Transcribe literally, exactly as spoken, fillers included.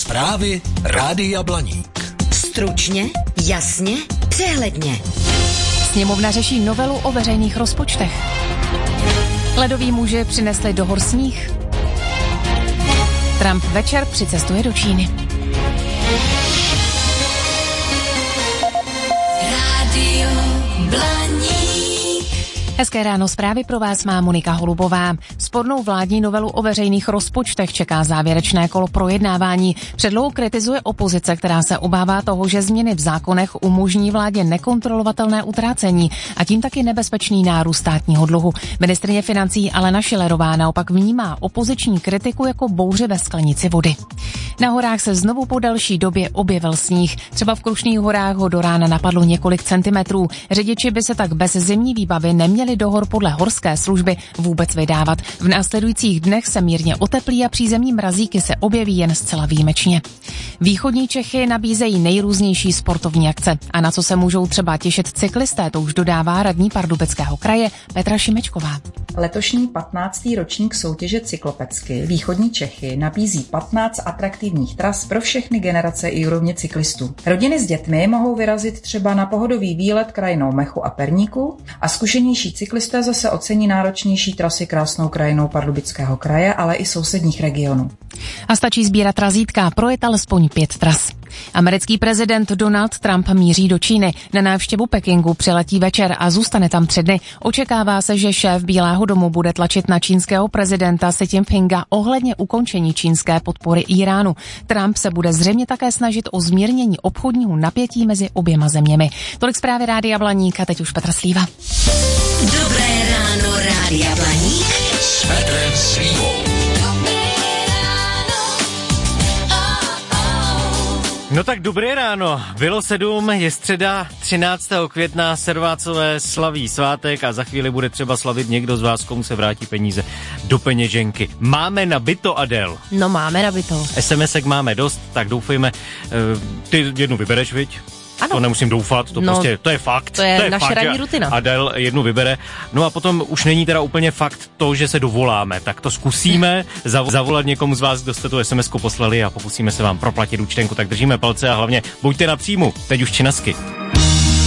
Zprávy Rádia Blaník. Stručně, jasně, přehledně. Sněmovna řeší novelu o veřejných rozpočtech. Ledoví muži přinesli do hor sníh. Trump večer přicestuje do Číny. Rádio Blaník. Hezké ráno, zprávy pro vás má Monika Holubová. Spornou vládní novelu o veřejných rozpočtech čeká závěrečné kolo projednávání. Předlohu kritizuje opozice, která se obává toho, že změny v zákonech umožní vládě nekontrolovatelné utrácení a tím taky nebezpečný nárůst státního dluhu. Ministryně financí Alena Schillerová naopak vnímá opoziční kritiku jako bouři ve sklenici vody. Na horách se znovu po delší době objevil sníh. Třeba v Krušných horách ho do rána napadlo několik centimetrů. Řidiči by se tak bez zimní výbavy neměli do hor podle horské služby vůbec vydávat. V následujících dnech se mírně oteplí a přízemní mrazíky se objeví jen zcela výjimečně. Východní Čechy nabízejí nejrůznější sportovní akce. A na co se můžou třeba těšit cyklisté, to už dodává radní Pardubického kraje Petra Šimečková. Letošní patnáctý ročník soutěže Cyklopecky Východní Čechy nabízí patnáct atraktivních tras pro všechny generace i úrovně cyklistů. Rodiny s dětmi mohou vyrazit třeba na pohodový výlet krajinou Mechu a Perníku a zkušenější cyklisté zase ocení náročnější trasy krásnou krajinou Pardubického kraje, ale i sousedních regionů. A stačí sbírat razítka, projet alespoň pět tras. Americký prezident Donald Trump míří do Číny. Na návštěvu Pekingu přiletí večer a zůstane tam tři dny. Očekává se, že šéf Bílého domu bude tlačit na čínského prezidenta Xi Jinpinga ohledně ukončení čínské podpory Íránu. Trump se bude zřejmě také snažit o zmírnění obchodního napětí mezi oběma zeměmi. Tolik zprávy Rádia Blaník a teď už Petr Slíva. Dobré ráno, Rádia Blaník. S Petrem Slívou. No tak dobré ráno, bylo sedm, je středa třináctého května, Servácové slaví svátek a za chvíli bude třeba slavit někdo z vás, komu se vrátí peníze do peněženky. Máme nabito, Adel? No máme nabito. SMSek máme dost, tak doufejme, ty jednu vybereš, viď? Ano. To nemusím doufat, to no, prostě, to je fakt. To je, to je naše fakt, ranní rutina. Adel jednu vybere. No a potom už není teda úplně fakt to, že se dovoláme. Tak to zkusíme zavolat někomu z vás, kdo jste tu es em esku poslali a pokusíme se vám proplatit účtenku. Tak držíme palce a hlavně buďte na příjmu. Teď už činasky.